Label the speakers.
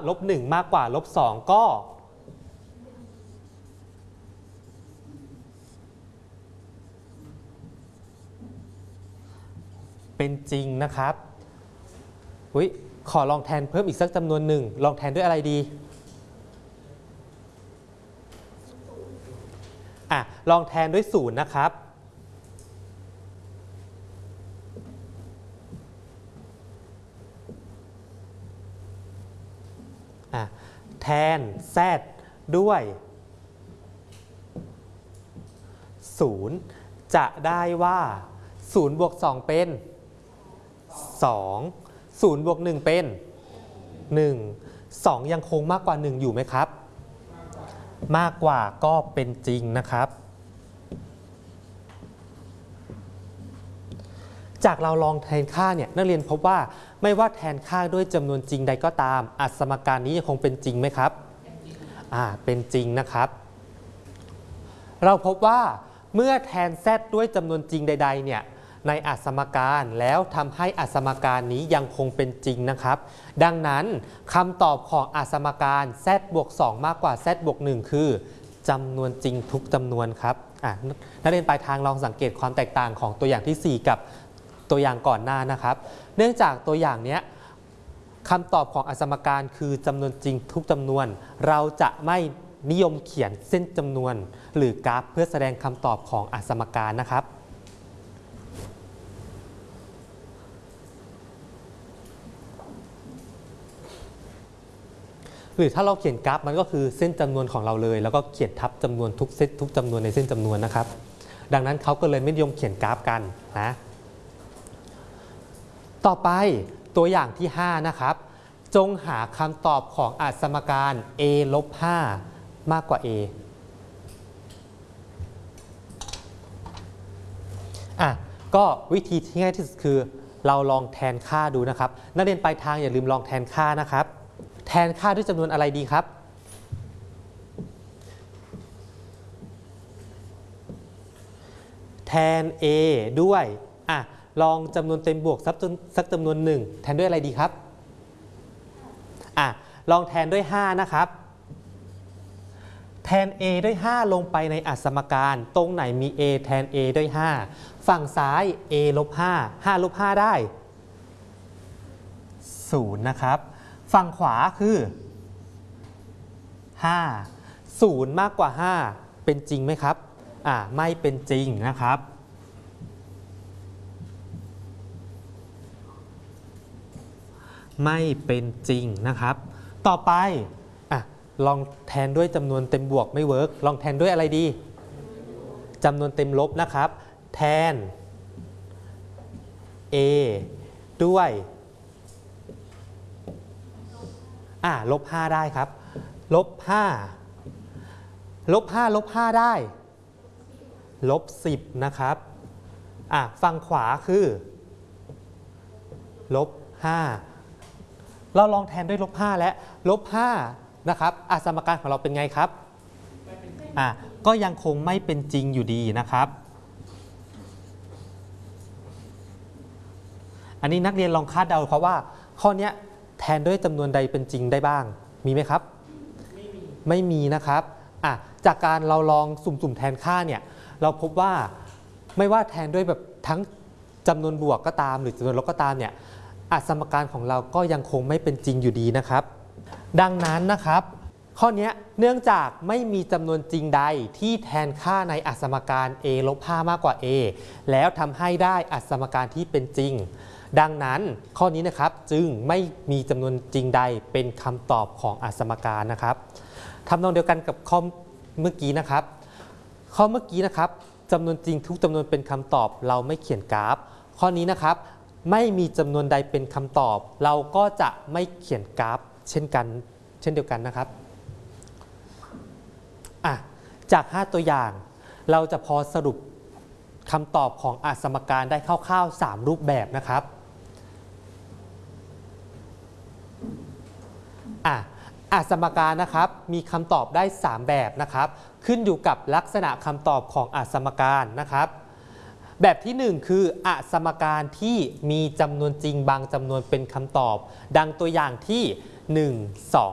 Speaker 1: ลบ1มากกว่าลบ2ก็เป็นจริงนะครับขอลองแทนเพิ่มอีกสักจำนวนหนึ่งลองแทนด้วยอะไรดีลองแทนด้วย0นะครับแทน z ด้วย0จะได้ว่า0บวก2เป็น2 0บวก1เป็น1 2ยังคงมากกว่า1อยู่ไหมครับมากกว่าก็เป็นจริงนะครับจากเราลองแทนค่าเนี่ยนักเรียนพบว่าไม่ว่าแทนค่าด้วยจำนวนจริงใดก็ตามสมการนี้ยังคงเป็นจริงไหมครับเป็นจริงนะครับเราพบว่าเมื่อแทน z ด้วยจำนวนจริงใดๆเนี่ยในสมการแล้วทำให้สมการนี้ยังคงเป็นจริงนะครับดังนั้นคำตอบของสมการ z บวก2มากกว่า z บวก1คือจำนวนจริงทุกจำนวนครับนักเรียนปลายทางลองสังเกตความแตกต่างของตัวอย่างที่4กับตัวอย่างก่อนหน้านะครับเนื่องจากตัวอย่างนี้คำตอบของสมการคือจำนวนจริงทุกจำนวนเราจะไม่นิยมเขียนเส้นจำนวนหรือกราฟเพื่อแสดงคำตอบของสมการนะครับหรือถ้าเราเขียนกราฟมันก็คือเส้นจำนวนของเราเลยแล้วก็เขียนทับจำนวนทุกเส้นทุกจำนวนในเส้นจำนวนนะครับดังนั้นเขาก็เลยไม่นิยมเขียนกราฟกันนะต่อไปตัวอย่างที่5นะครับจงหาคำตอบของสมการ a ลบ5มากกว่า a ก็วิธีที่ง่ายที่สุดคือเราลองแทนค่าดูนะครับนักเรียนปลายทางอย่าลืมลองแทนค่านะครับแทนค่าด้วยจำนวนอะไรดีครับแทน a ด้วยลองจำนวนเต็มบวกสักจำนวนหนึ่งแทนด้วยอะไรดีครับลองแทนด้วย5นะครับแทน a ด้วย 5 ลงไปในสมการตรงไหนมี a แทน a ด้วย5ฝั่งซ้าย a ลบ5 5ลบ5ได้0นะครับฝั่งขวาคือ5 0มากกว่า5เป็นจริงไหมครับไม่เป็นจริงนะครับไม่เป็นจริงนะครับต่อไปลองแทนด้วยจำนวนเต็มบวกไม่เวิร์กลองแทนด้วยอะไรดีจำนวนเต็มลบนะครับแทน a ด้วยลบ5ได้ครับลบ5ลบ5ลบ5ได้ลบ10นะครับฝั่งขวาคือลบ5เราลองแทนด้วยลบ5และลบ5นะครับสมการของเราเป็นไงครับก็ยังคงไม่เป็นจริงอยู่ดีนะครับอันนี้นักเรียนลองคาดเดาเขาว่าข้อนี้แทนด้วยจำนวนใดเป็นจริงได้บ้างมีไหมครับไม่มีนะครับจากการเราลองสุ่มๆแทนค่าเนี่ยเราพบว่าไม่ว่าแทนด้วยแบบทั้งจำนวนบวกก็ตามหรือจำนวนลบก็ตามเนี่ยสมการของเราก็ยังคงไม่เป็นจริงอยู่ดีนะครับดังนั้นนะครับข้อนี้เนื่องจากไม่มีจำนวนจริงใดที่แทนค่าในสมการ a ลบ5มากกว่า a แล้วทำให้ได้สมการที่เป็นจริงดังนั้นข้อนี้นะครับจึงไม่มีจำนวนจริงใดเป็นคำตอบของสมการนะครับทำนองเดียวกันกับข้อเมื่อกี้นะครับข้อเมื่อกี้นะครับจำนวนจริงทุกจำนวนเป็นคำตอบเราไม่เขียนกราฟข้อนี้นะครับไม่มีจำนวนใดเป็นคำตอบเราก็จะไม่เขียนกราฟเช่นเดียวกันนะครับจาก5ตัวอย่างเราจะพอสรุปคำตอบของสมการได้คร่าวๆ3รูปแบบนะครับสมการนะครับมีคำตอบได้3แบบนะครับขึ้นอยู่กับลักษณะคำตอบของสมการนะครับแบบที่1คือสมการที่มีจำนวนจริงบางจำนวนเป็นคำตอบดังตัวอย่างที่1 2